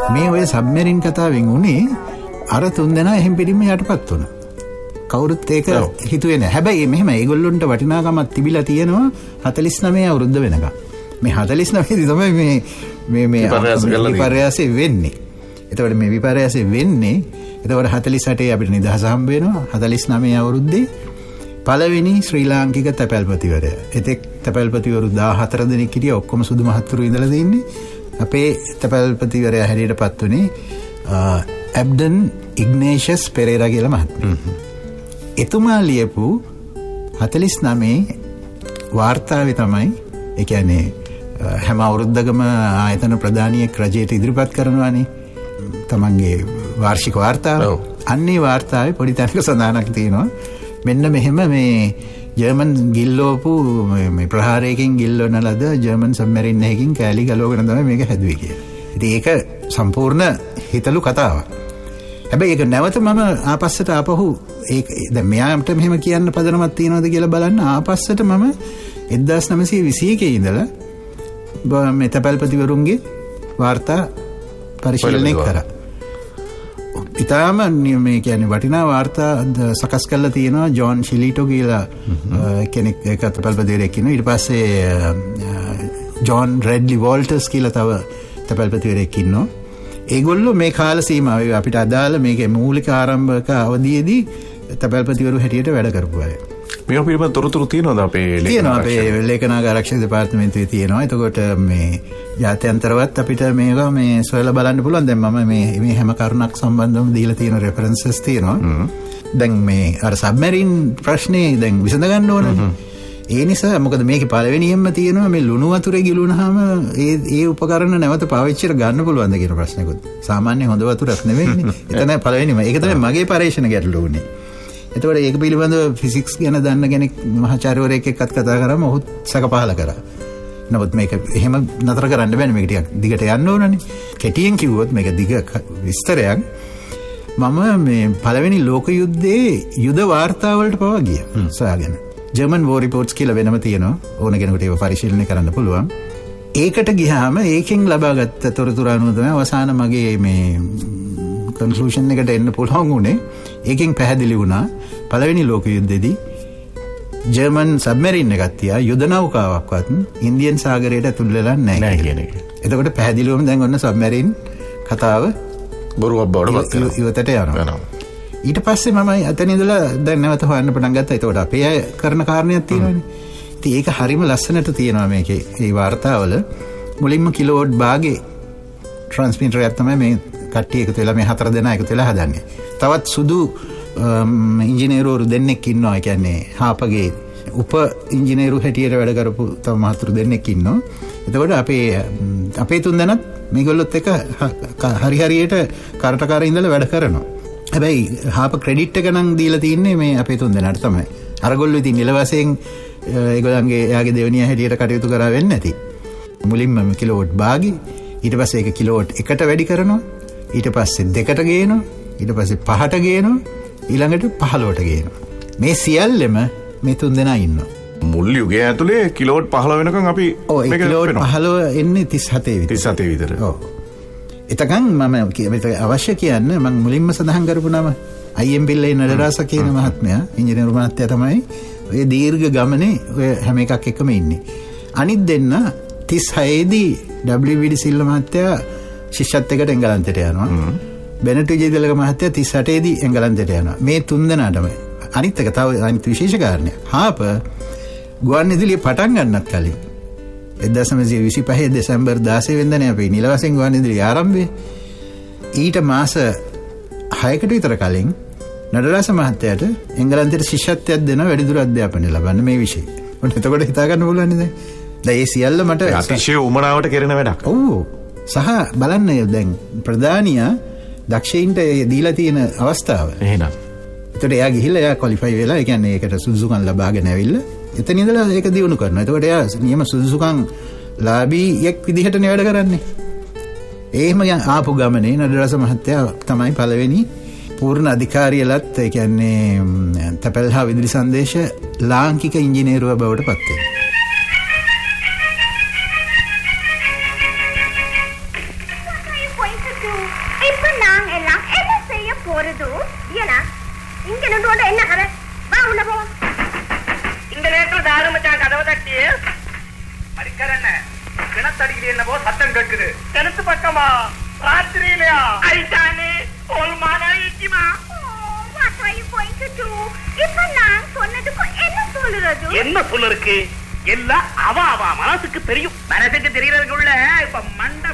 මේ ඔය සබ්මරින් කතාවෙන් උනේ අර 3 දෙනා එහෙම් පිටින්ම යටපත් වුණා. කවුරුත් ඒක හිතුවේ නැහැ. හැබැයි මෙහෙම ඒගොල්ලොන්ට වටිනාකමක් තිබිලා තියෙනවා 49 අවුරුද්ද වෙනකම්. මේ 49 දී තමයි මේ විපර්යාසය වෙන්නේ. එතකොට මේ විපර්යාසය වෙන්නේ එතකොට 48 අපිට නිදහස හම්බ වෙනවා. 49 අවුරුද්දේ පළවෙනි ශ්‍රී ලාංකික තැපැල්පතිවරයා. එතෙක් තැපැල්පතිවරු 14 දෙනෙක් හිටියා. ඔක්කොම සුදු මහත්තුරු ඉඳලා තින්නේ. අපේ තැපැල්පතිවරයා හැටියට පත් වුණේ ඇබ්ඩන් ඉග්නේෂස් පෙරේරා කියලා මහත්මයා. එතුමා ලියපු 49 වාර්තාවේ තමයි ඒ කියන්නේ හැම අවුරුද්දකම ආයතන ප්‍රධානියෙක් රජයට ඉදිරිපත් කරනවානේ තමන්ගේ වාර්ෂික වාර්තාව. අන්නේ වාර්තාවේ පොඩි තැනක සඳහනක් තියෙනවා. මෙන්න මෙහෙම මේ ජර්මන් ගිල්ලෝපු මේ ප්‍රහාරයකින් ගිල්ලවන ලද ජර්මන් සබ්මරින් එකකින් කෑලි ගලවගෙන තමයි මේක හැදුවේ කියලා. ඉතින් ඒක සම්පූර්ණ හිතලු කතාවක්. හැබැයි ඒක නැවත මම ආපස්සට ආපහු ඒක දැන් මෙයාට මෙහෙම කියන්න පදනමක් තියනවද කියලා බලන්න ආපස්සට මම 1921 ඉඳලා මේ තැපැල්පතිවරුන්ගේ වාර්තා පරිශීලනය කරා. ඉතාලම මේ කියන්නේ වටිනා වාර්තා සකස් කරලා තියෙනවා ජෝන් ෂිලිටෝ කියලා කෙනෙක් ඒක තැපැල්පතිවරයෙක් ඉන්නවා. ඊට පස්සේ ජෝන් රෙඩ්ලි වෝල්ටර්ස් කියලා තව තැපැල්පතිවරයෙක් ඉන්නවා. ඒගොල්ලෝ මේ කාල සීමාවේ අපිට අදාළ මේකේ මූලික ආරම්භක අවධියේදී තැපැල්පතිවරු හැටියට වැඩ කරපු අය. මේක පිළිබඳ තොරතුරු තියෙනවද අපේ ලේඛනාගාරක්ෂක දෙපාර්තමේන්තුවේ තියෙනවා. එතකොට මේ ජාත්‍යන්තරවත් අපිට මේක මේ සොයලා බලන්න පුළුවන්. දැන් මම මේ හැම කරුණක් සම්බන්ධවම දීලා තියෙන රෙෆරන්සස් තියෙනවා. දැන් මේ අර සබ්මරින් ප්‍රශ්නේ දැන් විසඳ ගන්න ඕනනේ. ඒ නිසා මොකද මේකේ පළවෙනියෙන්ම තියෙනවා මේ ලුණු වතුරේ ගිලුණාම ඒ උපකරණ නැවත පාවිච්චියට ගන්න පුළුවන්ද කියන ප්‍රශ්නයකුත්. සාමාන්‍ය හොඳ වතුරක් නෙවෙයිනේ. එතන පළවෙනිම. ඒක තමයි මගේ පරීක්ෂණ ගැටලුව උනේ. එතකොට ඒක පිළිබඳව ෆිසික්ස් ගැන දන්න කෙනෙක් මහාචාර්යවරයෙක් එක්කත් කතා කරාම ඔහුත් සැක පහල කරා. නමුත් මේක එහෙම නතර කරන්න බෑනේ. මේක ටිකක් දිගට යන්න ඕනනේ. කෙටියෙන් කිව්වොත් මේක දිග විස්තරයක්. මම මේ පළවෙනි ලෝක යුද්ධයේ යුද වාර්තාවලට පවා ගියා. සොයාගෙන. ජර්මන් වෝ රිපෝට්ස් කියලා වෙනම තියෙනවා. ඕන කෙනෙකුට ඒක පරිශීලනය කරන්න පුළුවන්. ඒකට ගියාම ඒකෙන් ලබාගත් තොරතුරු අනුව තමයි අවසාන මගේ මේ කන්ක්ලූෂන් එකට එන්න පුළුවන් වුණේ. ඒකෙන් පැහැදිලි වුණා පළවෙනි ලෝක යුද්ධෙදී ජර්මන් සබ්මරින් එකක් තියා යුද නෞකාවක්වත් ඉන්දියන් සාගරයට ඇතුල් වෙලා නැහැ කියන එක. එතකොට පැහැදිලිවම දැන් ඔන්න සබ්මරින් කතාව බොරුවක් බවට ඉවතට යනවා. ඊට පස්සේ මම අතන ඉඳලා දැන් නැවත හොයන්න පටන් ගත්තා. ඒකට අපේ අය කරන කාරණයක් තියෙනවානේ. ඉතින් ඒක හරිම ලස්සනට තියෙනවා මේකේ. මේ වාර්තාවල මුලින්ම කිලෝවොට් භාගේ ට්‍රාන්ස්මිටරයක් තමයි මේ කට්ටිය එකතු වෙලා මේ 4 දෙනා එකතු වෙලා හදන්නේ. තවත් සුදු ඉංජිනේරුවරු දෙන්නෙක් ඉන්නවා. ඒ කියන්නේ හාපගේ උප ඉංජිනේරු හැටියට වැඩ කරපු තව මහතුරු දෙන්නෙක් ඉන්නවා. එතකොට අපේ 3 දෙනාත් මේගොල්ලොත් එක හරියට කාර්ටකාරී ඉඳලා වැඩ කරනවා. හැබැයි හාප ක්‍රෙඩිට් එක නම් දීලා තින්නේ මේ අපේ 3 දෙනාට තමයි. අරගොල්ලෝ ඉතින් නිල වශයෙන් ඒගොල්ලන්ගේ එයාගේ දෙවෙනිය හැටියට කටයුතු කරා වෙන්නේ නැති. මුලින්ම කිලෝවොට් භාගි ඊට පස්සේ ඒක කිලෝවොට් 1ට වැඩි කරනවා. ඊට පස්සේ 2ට ගේනවා. ඊට පස්සේ 5ට ගේනවා. ඊළඟට 15ට ගේනවා. මේ සියල්ලෙම මේ 3 දෙනා ඉන්නවා. මුල් යුගයේ ඇතුලේ කිලෝවොට් 15 වෙනකන් අපි මේක කිලෝවොට් 15 එන්නේ 37 විතර. ඔව්. එතකන් මම අවශ්‍ය කියන්න මම මුලින්ම සඳහන් කරපු නම අයිඑම් පිල්ලේ නඩරාස කියන මහත්මයා ඉංජිනේරු මහත්තයා තමයි ඔය දීර්ඝ ගමනේ ඔය හැම එකක් එකම ඉන්නේ. අනිත් දෙන්න 36 දී WVD සිල්ල මහත්තයා ශිෂ්‍යත්වයකට එංගලන්තයට යනවා. බෙනට් විජේතිලක මහත්තයා 38 දී එංගලන්තයට යනවා. මේ 3 දෙනාටම අනිත් එක තව අනිත් විශේෂ කාරණයක්. හාප ගුවන්විදුලිය පටන් ගන්නත් කලින් 1925 දෙසැම්බර් 16 වෙනිදානේ අපි නිල වශයෙන් ගුවන්විදුලිය ආරම්භය. ඊට මාස 6කට විතර කලින් නඩරාස මහත්තයාට එංගලන්තයට ශිෂ්‍යත්වයක් දෙන වැඩිදුර අධ්‍යාපනය ලබන්න මේ විෂය. ඔන්න එතකොට හිතා ගන්න පුළුවන් නේද? දැන් මේ සියල්ල මට අතිශය උමනාවට කෙරෙන වැඩක්. ඔව්. සහ බලන්න දැන් ප්‍රධානියා දක්ෂයින්ට දීලා තියෙන අවස්ථාව. එහෙනම්. එතකොට එයා ගිහිල්ලා එයා ක්වොලිෆයි වෙලා ඒ කියන්නේ ඒකට සුදුසුකම් ලබාගෙන ඇවිල්ලා එතන ඉඳලා ඒක දියුණු කරනවා. එතකොට එයා නියම සුදුසුකම් ලාභීයෙක් විදිහටනේ වැඩ කරන්නේ. එහෙම ආපු ගමනේ නඩරාස මහත්තයා තමයි පළවෙනි පූර්ණ අධිකාරියලත් ඒ කියන්නේ තැපැල්හා විදුලි සංදේශ ලාංකික ඉංජිනේරුව බවට පත් වෙන්නේ. රුදු යනා ඉංගලන්තයට එන්න කර බාහුල පො ඉංගලන්තට දාන මචං කදව තට්ටියේ හරි කරන්න වෙනත් අඩි ගිරින්න බෝ සත්තම් ගඩ්ගද තනතු පක්කම රාත්‍රියලයා අයිතානේ ඕල්මානා ඉක්කිමා what are you going to do இப்ப நான் சொன்னதுக்கு என்ன சொல்லுறது என்ன சொல்லுருக்கு எல்லாம் அவ மனசுக்கு தெரியும் மனசுக்கு தெரியறதுக்குள்ள இப்ப மண்டை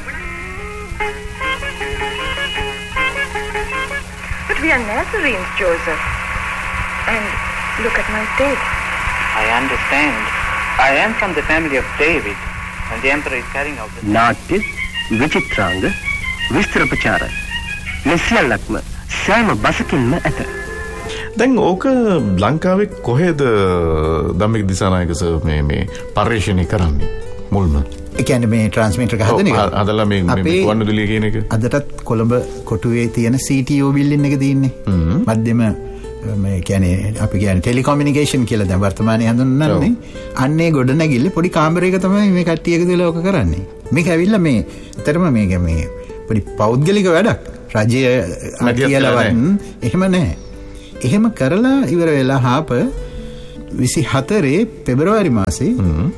But we are Nazarenes, Joseph. And look at my state. I understand. I am from the family of David. And the emperor is carrying out the... නාට්‍ය විචිත්‍රාංග විස්තර ප්‍රචාර ලෙසියල්ලක්ම සෑම බසකින්ම ඇත. දැන් ඕක ලංකාවේ කොහෙද ධම්මික දිසානායක සර් මේ පරිශ්‍රණය කරන්නේ මුල්ම? ඒ කියන්නේ මේ ට්‍රාන්ස්මිටර් එක හදන එක. හදලා මේ වන්නදුලිය කියන එක. අදටත් කොළඹ කොටුවේ තියෙන CTO බිල්ඩින් එක තියෙන්නේ. මධ්‍යම මේ කියන්නේ අපි කියන්නේ ටෙලිකොමියුනිකේෂන් කියලා දැන් වර්තමානයේ හඳුන්වන්නේ. අන්නේ ගොඩනැගිල්ල පොඩි කාමරයක තමයි මේ කට්ටිය එකතු වෙලා ඔක කරන්නේ. මේක ඇවිල්ලා මේ ඇත්තටම මේ පොඩි පෞද්ගලික වැඩක්. රජය කියලාවත් එහෙම නැහැ. එහෙම කරලා ඉවර වෙලා හාප 24 පෙබරවාරි මාසේ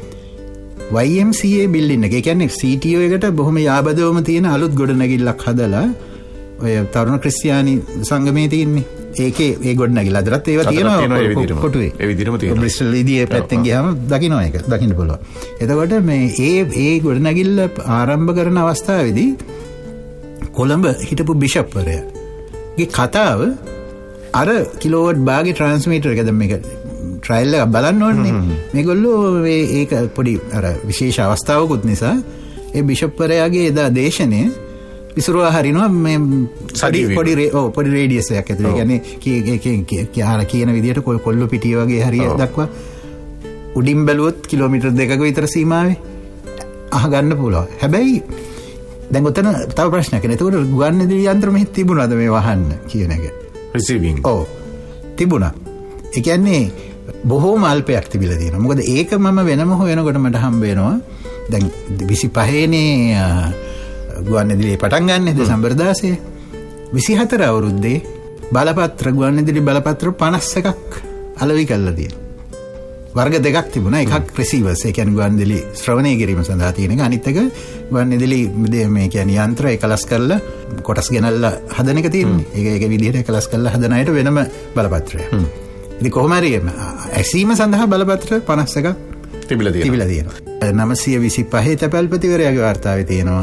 YMCA බිල්ඩින් එක. ඒ කියන්නේ CTO එකට බොහොම යාබදවම තියෙන අලුත් ගොඩනැගිල්ලක් හදලා ඔය තරුණ ක්‍රිස්තියානි සංගමයේ තියෙන්නේ. ඒකේ ඒ ගොඩනැගිල්ල අදටත් ඒවා තියෙනවා කොටුවේ. ඒ විදිහටම තියෙනවා. බ්‍රිස්ටල් ඉදියේ පැත්තෙන් ගියාම දකින්න ඒක දකින්න පුළුවන්. එතකොට මේ ඒ ගොඩනැගිල්ල ආරම්භ කරන අවස්ථාවේදී කොළඹ හිටපු බිෂප්වරයාගේ කතාව අර කිලෝවට් භාගේ ට්‍රාන්ස්මීටර් එක දැන් මේක ට්‍රයිල් එක බලන්න ඕනේ. මේගොල්ලෝ ඒක පොඩි අර විශේෂ අවස්ථාවකුත් නිසා ඒ බිෂප්වරයාගේ එදා දේශනය විසිරුවා හරිනවා මේ පොඩි රේඩියස් එකක් ඇතුලේ. කියන්නේ කියන විදිහට කොල්ල පිටිය වගේ හරිය දක්වා උඩින් බැලුවොත් කිලෝමීටර් 2ක විතර සීමාවේ අහගන්න පුළුවන්. හැබැයි දැන් උතන තව ප්‍රශ්නයක් නේ. ඒකට ගුවන්විදුලි යන්ත්‍ර මෙහි තිබුණාද මේ වහන්න කියන එක? රිසීවිංග්. ඔව්. තිබුණා. ඒ කියන්නේ බොහෝම අල්පයක් තිබිලා තියෙනවා. මොකද ඒක මම වෙනම හොයනකොට මට හම්බ වෙනවා. දැන් 25 නේ ගුවන්විදුලියේ පටන් ගන්න දෙසැම්බර් 16. 24 අවුරුද්දේ බලපත්‍ර ගුවන්විදුලි බලපත්‍ර 51ක් අලෙවි කළා තියෙනවා. වර්ග දෙකක් තිබුණා. එකක් රිසීවර්ස්. ඒ කියන්නේ ගුවන්විදුලි ශ්‍රවණය කිරීම සඳහා තියෙන එක. අනිත් එක ගුවන්විදුලි මේ කියන්නේ යන්ත්‍ර එකලස් කරලා කොටස් ගෙනල්ලා හදන එක තියෙන්නේ. ඒක විදිහට එකලස් කරලා හදන අයට වෙනම බලපත්‍රයක්. ඉතින් කොහොම හරි ඇසීම සඳහා බලපත්‍ර 51ක් තිබිලා තියෙනවා. 925 තැපැල්පතිවරයාගේ වාර්තාවේ තියෙනවා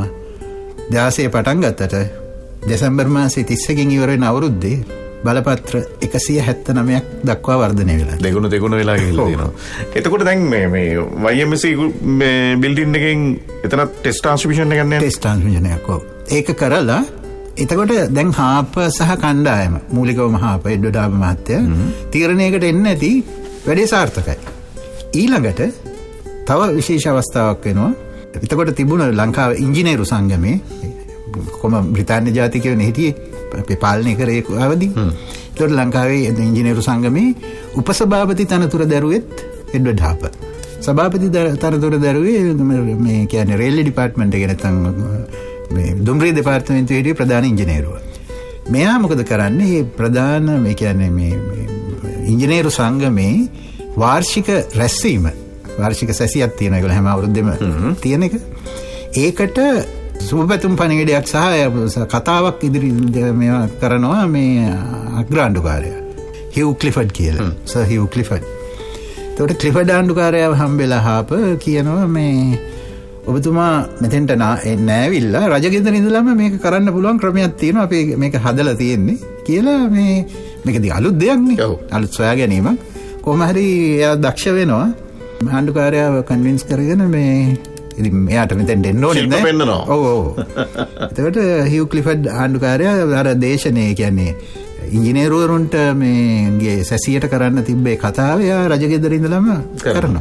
16 පටන් ගත්තට දෙසැම්බර් මාසේ 30කින් ඉවර වෙන අවුරුද්දේ බලපත්‍ර 179ක් දක්වා වර්ධනය වෙලා. දෙගුණ වෙලා ගිහිල්ලා තියෙනවා. එතකොට දැන් මේ YMCA මේ බිල්ඩින් එකෙන් එතන ටෙස්ට් ට්‍රාන්ස්මිෂන් එකක් නෑ. ටෙස්ට් ට්‍රාන්ස්මිෂන් එකක් ඔව්. ඒක කරලා එතකොට දැන් හාප සහ කණ්ඩායම මූලිකවම හාප එඩ්වඩ් හාප මහත්තයා තීරණයකට එන්නේ නැති වැඩේ සාර්ථකයි. ඊළඟට තව විශේෂ අවස්ථාවක් වෙනවා. එතකොට තිබුණ ලංකාවේ ඉංජිනේරු සංගමේ කොහොම බ්‍රිතාන්‍ය ජාතිකයෝනේ හිටියේ පාලනය කරේ අවදි. ඒතකොට ලංකාවේ ඉංජිනේරු සංගමේ උපසභාපති තනතුර දැරුවෙත් එඩ්වඩ් හාප. සභාපති තනතුර දැරුවේ මේ කියන්නේ රේල්වේ ඩිපාර්ට්මන්ට් එකේ නැත්නම් මේ දුම්රිය දෙපාර්තමේන්තුවේ හිටිය ප්‍රධාන ඉංජිනේරුවා. මෙයා මොකද කරන්නේ? මේ ප්‍රධාන මේ කියන්නේ මේ ඉංජිනේරු සංගමේ වාර්ෂික රැස්වීම වාර්ෂික සැසියක් තියෙනවා. ඒගොල්ලෝ හැම අවුරුද්දෙම තියෙන එක. ඒකට සුබපැතුම් පණිවිඩයක් සහ කතාවක් ඉදිරි මේවා කරනවා මේ අග්‍රාණ්ඩුකාරයා හිව් ක්ලිෆර්ඩ් කියලා. Sir හිව් Clifford. ඒකට ක්ලිෆර්ඩ් ආණ්ඩුකාරයාව හම්බෙලා හාප කියනවා මේ ඔබතුමා මෙතෙන්ට නෑවිල්ලා රජගෙදර ඉඳලාම මේක කරන්න පුළුවන් ක්‍රමයක් තියෙනවා. අපි මේක හදලා තියෙන්නේ කියලා මේක දී අලුත් දෙයක් නේ. අලුත් සොයා ගැනීමක්. කොහොම හරි එයා දක්ෂ වෙනවා. ආණ්ඩුකාරයාව කන්වින්ස් කරගෙන මේ ඉතින් එයාට මෙතෙන් දෙන්න ඕනේ නෑ. ඔව්. එතකොට හිව් ක්ලිෆර්ඩ් ආණ්ඩුකාරයා අර දේශනේ කියන්නේ ඉංජිනේරුවරුන්ට මේගේ සැසියට කරන්න තිබ්බේ කතාව එයා රජගෙදර ඉඳලාම කරනවා.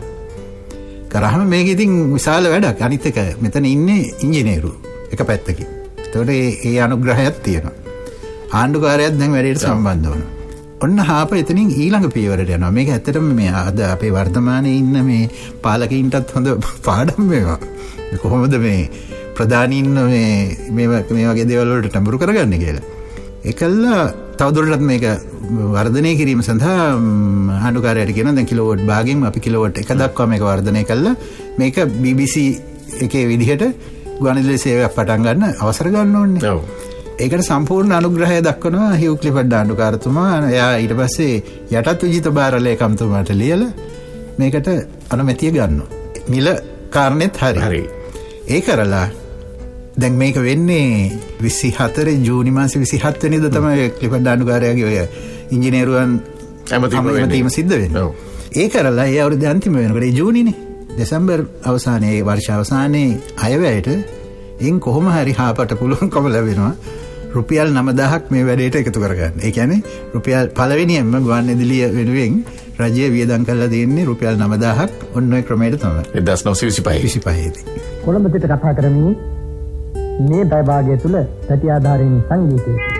කරාම මේක ඉතින් විශාල වැඩක්. අනිත් එක මෙතන ඉන්නේ ඉංජිනේරු එක පැත්තකින්. එතකොට ඒ අනුග්‍රහයක් තියෙනවා. ආණ්ඩුකාරයාත් දැන් වැඩේට සම්බන්ධ වෙනවා. ඔන්න හාප එතනින් ඊළඟ පියවරට යනවා. මේක ඇත්තටම මේ අද අපේ වර්තමානයේ ඉන්න මේ පාලකයින්ටත් හොඳ පාඩම් මේවා. කොහොමද මේ ප්‍රධානීන් මේ වගේ දේවල් වලට තඹුරු කරගන්නේ කියලා. ඒකල්ලා තවදුරටත් මේක වර්ධනය කිරීම සඳහා ආණ්ඩුකාරයට කියන දැන් කිලෝවොට් භාගයෙන් අපි කිලෝවොට් 1 දක්වා මේක වර්ධනය කළා මේක BBC එකේ විදිහට ගුවන්විදුලි සේවයක් පටන් ගන්න අවසර ගන්න ඕනේ. ඔව්. ඒකට සම්පූර්ණ අනුග්‍රහය දක්වනවා හියු ක්ලිෆර්ඩ් ආණ්ඩුකාරතුමා. එයා ඊට පස්සේ යටත් විජිත බාර ලේකම්තුමාට ලියලා මේකට අනුමැතිය ගන්නවා. මිල කාරණෙත් හරි. ඒ කරලා දැන් මේක වෙන්නේ 24 ජූනි මාසේ 27 වෙනිදා තමයි ක්ලිෆර්ඩ් ආණ්ඩුකාරයාගේ ඔය ඉංජිනේරුවන් ඇමතීම සිද්ධ වෙන්නේ. ඒ කරලා ඒ අවුරුද්දේ අන්තිම වෙනකොට ඒ ජූනිනේ දෙසැම්බර් අවසානයේ වර්ෂ අවසානයේ අයවැයට එන් කොහොම හරි හාපට පුළුවන්කම ලැබෙනවා රුපියල් 9000ක් මේ වැඩේට එකතු කරගන්න. ඒ කියන්නේ රුපියල් පළවෙනියෙන්ම ගුවන්විදුලිය වෙනුවෙන් රජය වියදම් කරලා දෙන්නේ රුපියල් 9000ක් ඔන්න ඔය ක්‍රමයට තමයි. 1925 දී. කොළඹ සිට කතා කරමින් මේ භාගය තුල පැටි ආධාරයෙන් සංගීතය